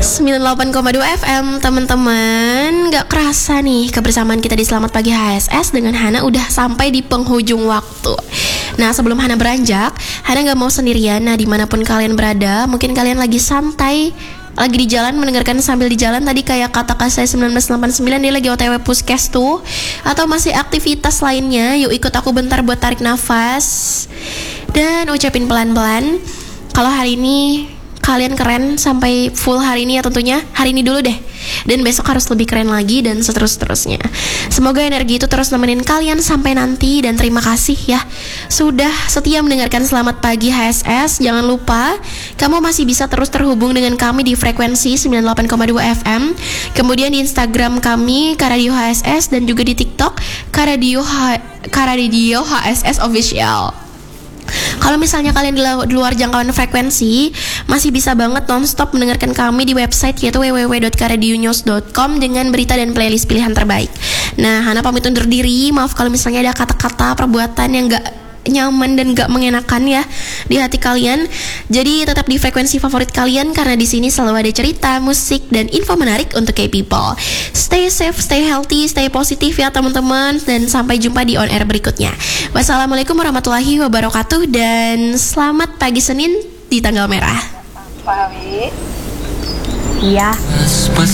98,2 FM teman-teman. Gak kerasa nih kebersamaan kita di Selamat Pagi HSS dengan Hana udah sampai di penghujung waktu. Nah sebelum Hana beranjak, Hana gak mau sendirian. Nah dimanapun kalian berada, mungkin kalian lagi santai, lagi di jalan mendengarkan sambil di jalan. Tadi kayak kata saya 1989 dia lagi OTW puskes tuh, atau masih aktivitas lainnya. Yuk ikut aku bentar buat tarik nafas dan ucapin pelan-pelan kalau hari ini kalian keren sampai full hari ini ya tentunya. Hari ini dulu deh, dan besok harus lebih keren lagi dan seterusnya. Semoga energi itu terus nemenin kalian sampai nanti. Dan terima kasih ya sudah setia mendengarkan Selamat Pagi HSS. Jangan lupa kamu masih bisa terus terhubung dengan kami di frekuensi 98,2 FM. Kemudian di Instagram kami Karadio HSS, dan juga di TikTok Karadio HSS Official. Kalau misalnya kalian di luar jangkauan frekuensi, masih bisa banget nonstop mendengarkan kami di website yaitu www.karadionews.com dengan berita dan playlist pilihan terbaik. Nah, Hana pamit undur diri. Maaf kalau misalnya ada kata-kata, perbuatan yang gak nyaman dan gak mengenakan ya di hati kalian. Jadi tetap di frekuensi favorit kalian, karena di sini selalu ada cerita, musik, dan info menarik untuk K-People. Stay safe, stay healthy, stay positif ya teman-teman. Dan sampai jumpa di on air berikutnya. Wassalamualaikum warahmatullahi wabarakatuh, dan selamat pagi Senin di tanggal merah. Pak Hawi. Iya.